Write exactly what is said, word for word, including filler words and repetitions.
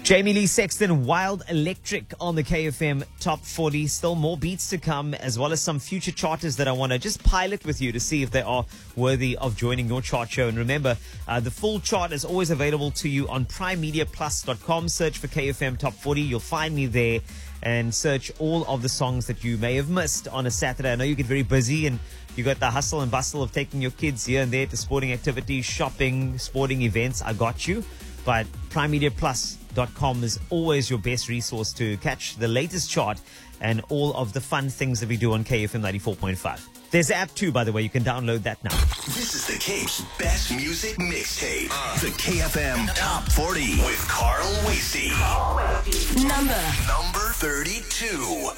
Jamie Lee Sexton, Wild Electric on the K F M Top forty. Still more beats to come, as well as some future charters that I want to just pilot with you to see if they are worthy of joining your chart show. And remember, uh, the full chart is always available to you on prime media plus dot com. Search for K F M Top forty. You'll find me there and search all of the songs that you may have missed on a Saturday. I know you get very busy and you got the hustle and bustle of taking your kids here and there to sporting activities, shopping, sporting events. I got you. But prime media plus dot com is always your best resource to catch the latest chart and all of the fun things that we do on K F M ninety-four point five. There's an app too, by the way. You can download that now. This is the Cape's best music mixtape. Uh, the K F M Top forty with Carl Wasey. Number Number thirty-two.